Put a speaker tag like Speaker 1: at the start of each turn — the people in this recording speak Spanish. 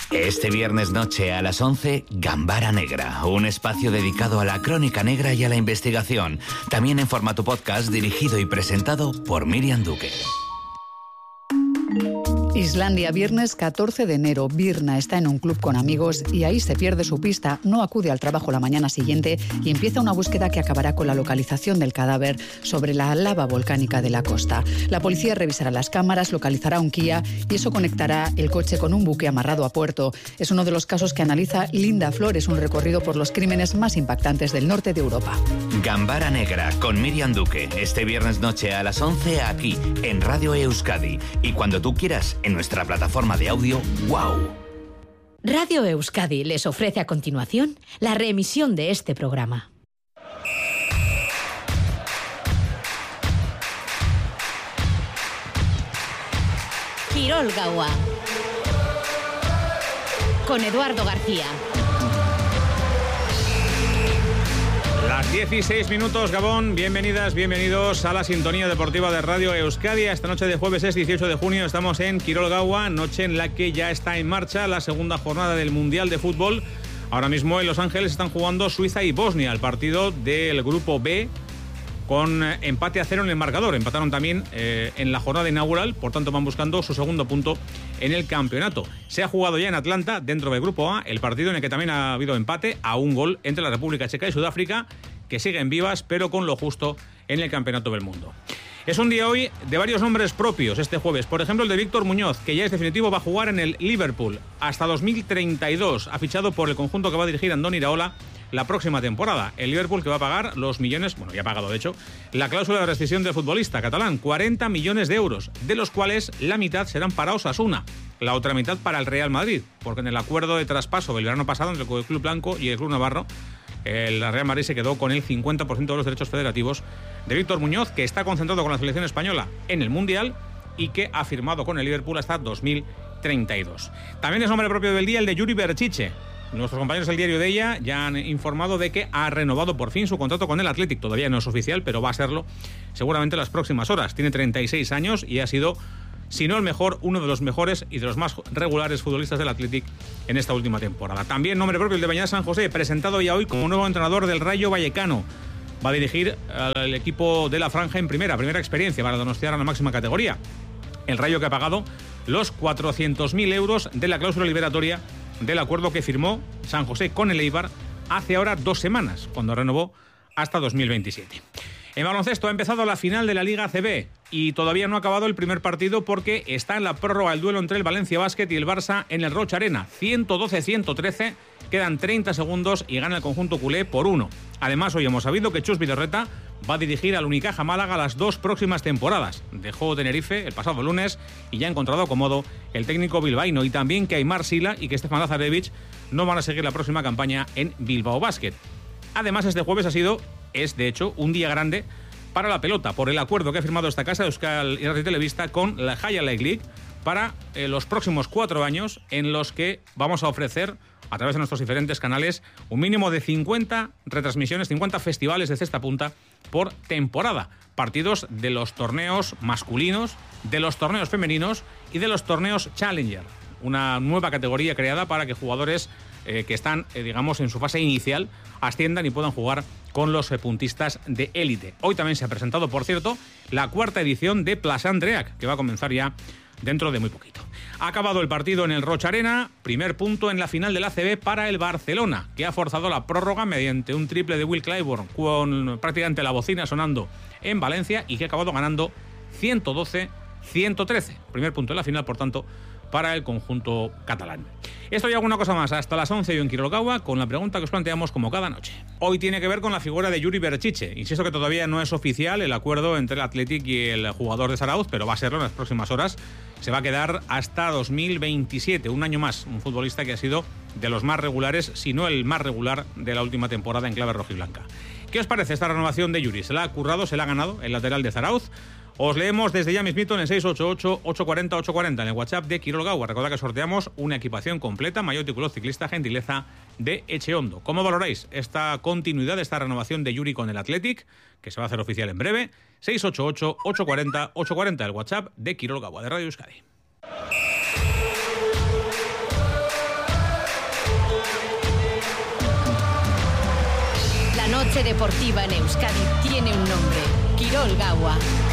Speaker 1: Este viernes noche a las 11, Gambara Negra, un espacio dedicado a la crónica negra y a la investigación, también en formato podcast dirigido y presentado por Miriam Duque.
Speaker 2: Islandia, viernes 14 de enero. Birna está en un club con amigos y ahí se pierde su pista, no acude al trabajo la mañana siguiente y empieza una búsqueda que acabará con la localización del cadáver sobre la lava volcánica de la costa. La policía revisará las cámaras, localizará un Kia y eso conectará el coche con un buque amarrado a puerto. Es uno de los casos que analiza Linda Flores, un recorrido por los crímenes más impactantes del norte de Europa.
Speaker 1: Gambara Negra con Miriam Duque, este viernes noche a las 11 aquí en Radio Euskadi y cuando tú quieras en nuestra plataforma de audio WOW.
Speaker 3: Radio Euskadi les ofrece a continuación la reemisión de este programa. Kirol Gaua con Eduardo García.
Speaker 4: Las 16 minutos, Gabón. Bienvenidas, bienvenidos a la sintonía deportiva de Radio Euskadi. Esta noche de jueves es 18 de junio. Estamos en Kirol Gaua, noche en la que ya está en marcha la segunda jornada del Mundial de Fútbol. Ahora mismo en Los Ángeles están jugando Suiza y Bosnia, el partido del Grupo B, con empate a 0 en el marcador. Empataron también en la jornada inaugural, por tanto van buscando su segundo punto en el campeonato. Se ha jugado ya en Atlanta, dentro del Grupo A, el partido en el que también ha habido empate a un gol entre la República Checa y Sudáfrica, que siguen vivas, pero con lo justo en el Campeonato del Mundo. Es un día hoy de varios nombres propios este jueves. Por ejemplo, el de Víctor Muñoz, que ya es definitivo, va a jugar en el Liverpool hasta 2032. Ha fichado por el conjunto que va a dirigir Andoni Iraola la próxima temporada. El Liverpool que va a pagar los millones, bueno, ya ha pagado de hecho, la cláusula de rescisión del futbolista catalán, 40 millones de euros, de los cuales la mitad serán para Osasuna, la otra mitad para el Real Madrid, porque en el acuerdo de traspaso del verano pasado entre el Club Blanco y el Club Navarro, el Real Madrid se quedó con el 50% de los derechos federativos de Víctor Muñoz, que está concentrado con la selección española en el Mundial y que ha firmado con el Liverpool hasta 2032. También es nombre propio del día el de Yuri Berchiche. Nuestros compañeros del diario de ella ya han informado de que ha renovado por fin su contrato con el Athletic. Todavía no es oficial, pero va a serlo seguramente en las próximas horas. Tiene 36 años y ha sido, si no el mejor, uno de los mejores y de los más regulares futbolistas del Athletic en esta última temporada. También nombre propio el de Beñat San José, presentado ya hoy como nuevo entrenador del Rayo Vallecano. Va a dirigir al equipo de la Franja en primera experiencia para donostiar a la máxima categoría. El Rayo que ha pagado los 400.000 euros de la cláusula liberatoria del acuerdo que firmó San José con el Eibar hace ahora 2 semanas, cuando renovó hasta 2027. En baloncesto ha empezado la final de la Liga ACB y todavía no ha acabado el primer partido porque está en la prórroga el duelo entre el Valencia Basket y el Barça en el Roig Arena. 112-113, quedan 30 segundos y gana el conjunto culé por 1. Además, hoy hemos sabido que Chus Vidorreta va a dirigir al Unicaja Málaga las 2 próximas temporadas. Dejó Tenerife el pasado lunes y ya ha encontrado acomodo el técnico bilbaíno, y también que Aimar Sila y que Stefan Lazarevich no van a seguir la próxima campaña en Bilbao Basket. Además, este jueves es de hecho un día grande para la pelota, por el acuerdo que ha firmado esta casa, Euskal Irrati Telebista, con la Jaya League para los próximos 4 años, en los que vamos a ofrecer, a través de nuestros diferentes canales, un mínimo de 50 retransmisiones, 50 festivales de cesta punta por temporada. Partidos de los torneos masculinos, de los torneos femeninos y de los torneos Challenger. Una nueva categoría creada para que jugadores que están, digamos, en su fase inicial asciendan y puedan jugar con los puntistas de élite. Hoy también se ha presentado, por cierto, la 4ª edición de Plaça Andreac, que va a comenzar ya dentro de muy poquito. Ha acabado el partido en el Roig Arena, primer punto en la final del ACB para el Barcelona, que ha forzado la prórroga mediante un triple de Will Clyburn con prácticamente la bocina sonando en Valencia y que ha acabado ganando 112-113. Primer punto en la final, por tanto, para el conjunto catalán. Esto y alguna cosa más hasta las 11 yo en Kirol Gaua con la pregunta que os planteamos como cada noche. Hoy tiene que ver con la figura de Yuri Berchiche. Insisto que todavía no es oficial el acuerdo entre el Athletic y el jugador de Zarauz, pero va a serlo en las próximas horas. Se va a quedar hasta 2027, un año más. Un futbolista que ha sido de los más regulares, si no el más regular de la última temporada en clave rojiblanca. ¿Qué os parece esta renovación de Yuri? ¿Se la ha currado, se la ha ganado el lateral de Zarauz? Os leemos desde ya mismito en el 688-840-840 en el WhatsApp de Kirol Gaua. Recordad que sorteamos una equipación completa, maillot y culot ciclista, gentileza de Echeondo. ¿Cómo valoráis esta continuidad, esta renovación de Yuri con el Athletic, que se va a hacer oficial en breve? 688-840-840 el WhatsApp de Kirol Gaua, de Radio Euskadi.
Speaker 3: noche deportiva en Euskadi tiene un nombre: Quirol Gaua.